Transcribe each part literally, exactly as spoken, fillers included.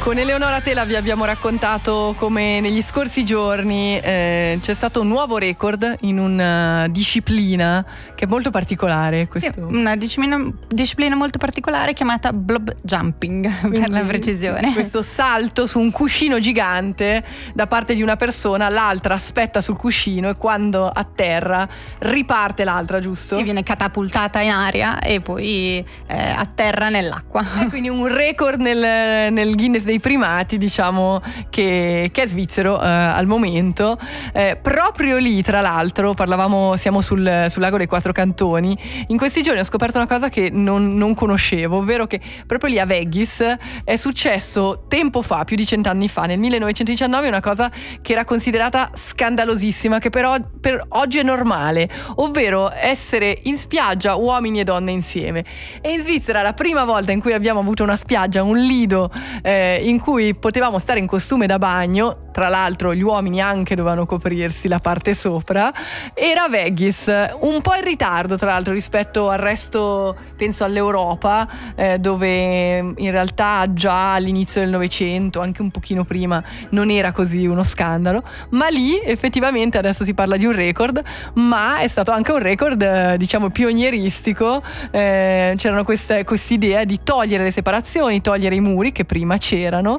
Con Eleonora Tela vi abbiamo raccontato come negli scorsi giorni eh, c'è stato un nuovo record in una disciplina che è molto particolare. Questo. Sì, una disciplina, disciplina molto particolare chiamata blob jumping. Quindi, per la precisione. Questo salto su un cuscino gigante da parte di una persona, l'altra aspetta sul cuscino e quando atterra riparte l'altra, giusto? Sì, viene catapultata in aria e poi eh, atterra nell'acqua. E quindi un record nel, nel Guinness dei primati, diciamo, che, che è svizzero eh, al momento. Eh, proprio lì, tra l'altro, parlavamo, siamo sul, sul lago dei Quattro Cantoni. In questi giorni ho scoperto una cosa che non, non conoscevo, ovvero che proprio lì a Veghis è successo tempo fa, più di cent'anni fa, nel millenovecentodiciannove, una cosa che era considerata scandalosissima, che però per oggi è normale, ovvero essere in spiaggia uomini e donne insieme. E in Svizzera la prima volta in cui abbiamo avuto una spiaggia, un lido eh, in cui potevamo stare in costume da bagno, tra l'altro gli uomini anche dovevano coprirsi la parte sopra, era Veghis, un po' in ritardo tra l'altro rispetto al resto, penso all'Europa, eh, dove in realtà già all'inizio del Novecento, anche un pochino prima, non era così uno scandalo, ma lì effettivamente adesso si parla di un record, ma è stato anche un record eh, diciamo pionieristico. Eh, c'erano queste quest'idea di togliere le separazioni, togliere i muri che prima c'erano,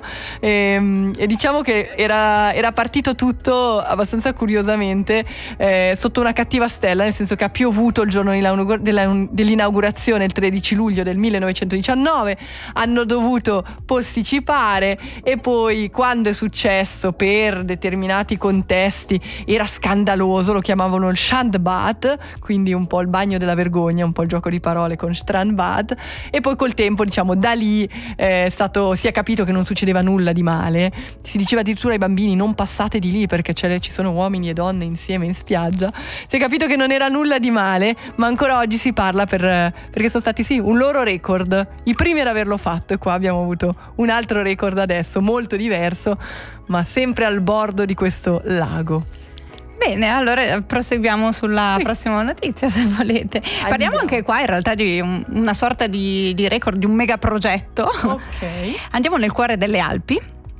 e, e diciamo che era, era partito tutto abbastanza curiosamente eh, sotto una cattiva stella, nel senso che ha piovuto il giorno dell'inaugurazione, il tredici luglio del millenovecentodiciannove, hanno dovuto posticipare e poi quando è successo per determinati contesti era scandaloso, lo chiamavano il Strandbad, quindi un po' il bagno della vergogna, un po' il gioco di parole con Strandbad, e poi col tempo diciamo da lì è stato, si è capito che non succedeva nulla di male, si diceva addirittura ai bambini non passate di lì perché c'è, ci sono uomini e donne insieme in spiaggia, si è capito che non era nulla di male, ma ancora oggi si parla per, perché sono stati sì un loro record, i primi ad averlo fatto, e qua abbiamo avuto un altro record adesso molto diverso ma sempre al bordo di questo lago. Bene, allora proseguiamo sulla sì. prossima notizia se volete. Andiamo. Parliamo anche qua in realtà di un, una sorta di, di record, di un megaprogetto. Ok. Andiamo nel cuore delle Alpi,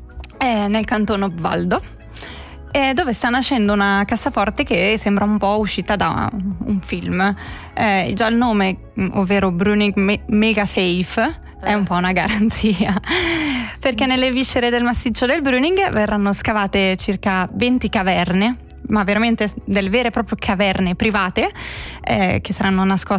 eh, nel canton Obwaldo, eh, dove sta nascendo una cassaforte che sembra un po' uscita da un film. Eh, già il nome, ovvero Brüning Me- Mega Safe, è un po' una garanzia, perché nelle viscere del massiccio del Brüning verranno scavate circa venti caverne, ma veramente delle vere e proprie caverne private eh, che saranno nascoste